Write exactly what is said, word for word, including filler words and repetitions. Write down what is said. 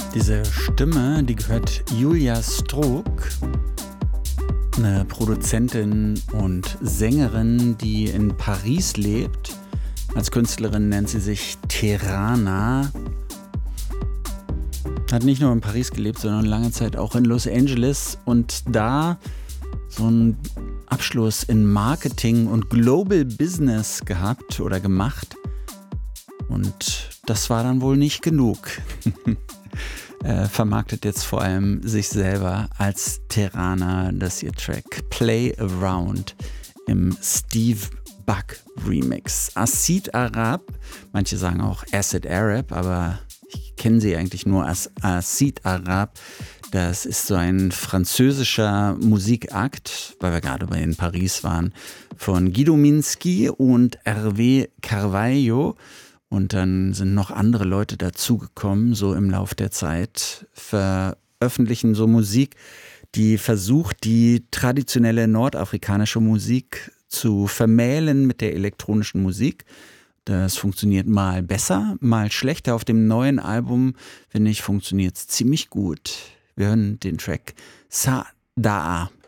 Diese Stimme, die gehört Julia Struck, eine Produzentin und Sängerin, die in Paris lebt. Als Künstlerin nennt sie sich Terana. Hat nicht nur in Paris gelebt, sondern lange Zeit auch in Los Angeles und da so einen Abschluss in Marketing und Global Business gehabt oder gemacht. Und das war dann wohl nicht genug. äh, vermarktet jetzt vor allem sich selber als Terana, das ihr Track Play Around im Steve Buck Remix. Acid Arab, manche sagen auch Acid Arab, aber ich kenne sie eigentlich nur als Acid Arab. Das ist so ein französischer Musikakt, weil wir gerade bei in Paris waren, von Guido Minsky und Hervé Carvalho. Und dann sind noch andere Leute dazugekommen, so im Lauf der Zeit, veröffentlichen so Musik, die versucht, die traditionelle nordafrikanische Musik zu vermählen mit der elektronischen Musik. Das funktioniert mal besser, mal schlechter. Auf dem neuen Album, finde ich, funktioniert es ziemlich gut. Wir hören den Track Sa Daa.